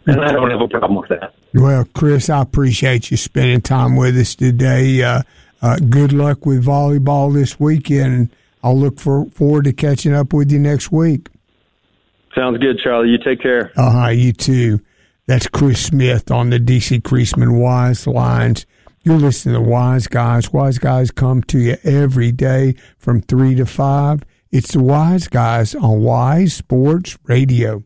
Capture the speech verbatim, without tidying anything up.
and I don't have a problem with that. Well, Chris, I appreciate you spending time with us today. Uh, uh, good luck with volleyball this weekend. I'll look for, forward to catching up with you next week. Sounds good, Charlie. You take care. Uh-huh, you too. That's Chris Smith on the D C Creasman Wise Lines. You're listening to Wise Guys. Wise Guys come to you every day from three to five. It's the Wise Guys on Wise Sports Radio.